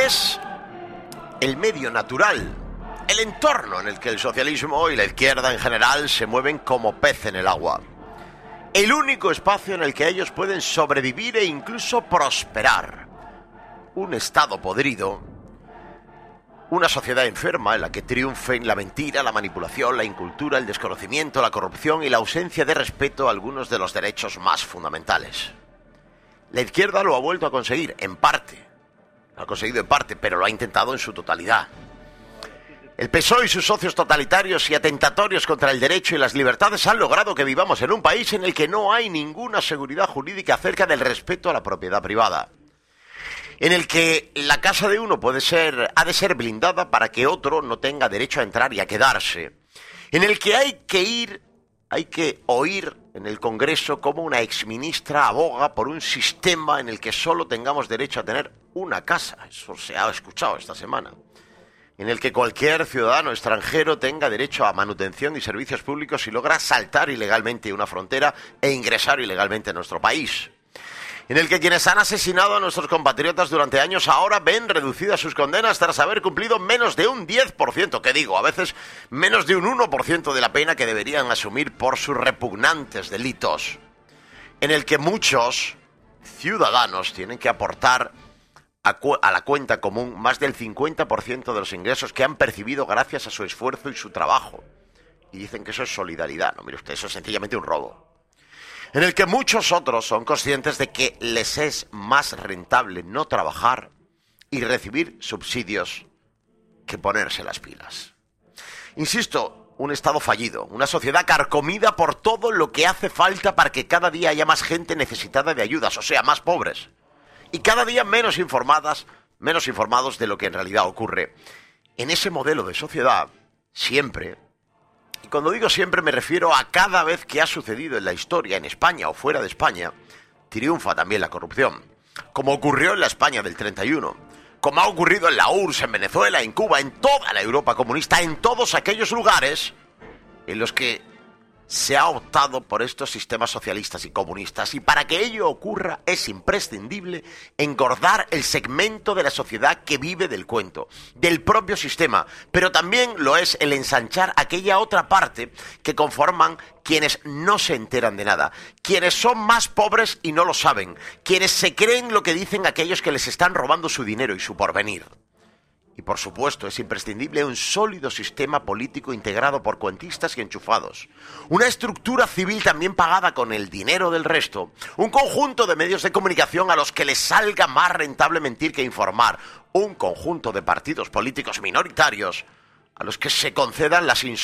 es el medio natural, el entorno en el que el socialismo y la izquierda en general se mueven como pez en el agua. El único espacio en el que ellos pueden sobrevivir e incluso prosperar. Un estado podrido, una sociedad enferma en la que triunfen la mentira, la manipulación, la incultura, el desconocimiento, la corrupción y la ausencia de respeto a algunos de los derechos más fundamentales. La izquierda lo ha vuelto a conseguir, en parte. Lo ha conseguido en parte, pero lo ha intentado en su totalidad. El PSOE y sus socios totalitarios y atentatorios contra el derecho y las libertades han logrado que vivamos en un país en el que no hay ninguna seguridad jurídica acerca del respeto a la propiedad privada. En el que la casa de uno ha de ser blindada para que otro no tenga derecho a entrar y a quedarse. En el que hay que oír en el Congreso cómo una exministra aboga por un sistema en el que solo tengamos derecho a tener una casa. Eso se ha escuchado esta semana. En el que cualquier ciudadano extranjero tenga derecho a manutención y servicios públicos si logra saltar ilegalmente una frontera e ingresar ilegalmente a nuestro país. En el que quienes han asesinado a nuestros compatriotas durante años ahora ven reducidas sus condenas tras haber cumplido menos de un 10%, que digo, a veces menos de un 1% de la pena que deberían asumir por sus repugnantes delitos. En el que muchos ciudadanos tienen que aportar a la cuenta común más del 50% de los ingresos que han percibido gracias a su esfuerzo y su trabajo. Y dicen que eso es solidaridad. No, mire usted, eso es sencillamente un robo. En el que muchos otros son conscientes de que les es más rentable no trabajar y recibir subsidios que ponerse las pilas. Insisto, un Estado fallido, una sociedad carcomida por todo lo que hace falta para que cada día haya más gente necesitada de ayudas, o sea, más pobres. Y cada día menos informados de lo que en realidad ocurre. En ese modelo de sociedad, siempre, y cuando digo siempre me refiero a cada vez que ha sucedido en la historia, en España o fuera de España, triunfa también la corrupción. Como ocurrió en la España del 31, como ha ocurrido en la URSS, en Venezuela, en Cuba, en toda la Europa comunista, en todos aquellos lugares en los que se ha optado por estos sistemas socialistas y comunistas, y para que ello ocurra es imprescindible engordar el segmento de la sociedad que vive del cuento, del propio sistema, pero también lo es el ensanchar aquella otra parte que conforman quienes no se enteran de nada, quienes son más pobres y no lo saben, quienes se creen lo que dicen aquellos que les están robando su dinero y su porvenir. Y por supuesto es imprescindible un sólido sistema político integrado por cuentistas y enchufados. Una estructura civil también pagada con el dinero del resto. Un conjunto de medios de comunicación a los que les salga más rentable mentir que informar. Un conjunto de partidos políticos minoritarios a los que se concedan las